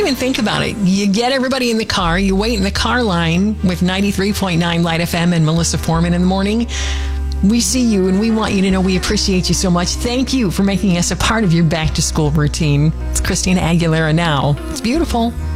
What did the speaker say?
even think about it. You get everybody in the car. You wait in the car line with 93.9 Light FM and Melissa Foreman in the morning. We see you, and we want you to know we appreciate you so much. Thank you for making us a part of your back-to-school routine. It's Christina Aguilera now. It's beautiful.